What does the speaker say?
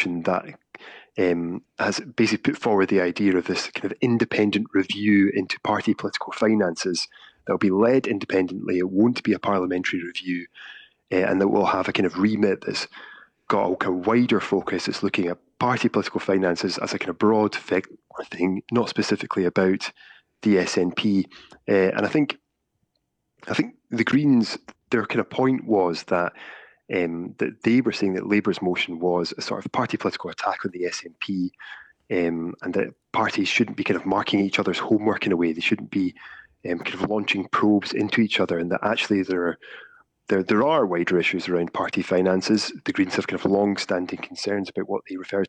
motion that has basically put forward the idea of this kind of independent review into party political finances that will be led independently. It won't be a parliamentary review, and that will have a kind of remit that's got a kind of wider focus. It's looking at party political finances as a kind of broad thing, not specifically about the SNP. And I think the Greens, their kind of point was that they were saying that Labour's motion was a sort of party political attack on the SNP, and that parties shouldn't be kind of marking each other's homework in a way. They shouldn't be kind of launching probes into each other, and that actually there are wider issues around party finances. The Greens have kind of long-standing concerns about what they refer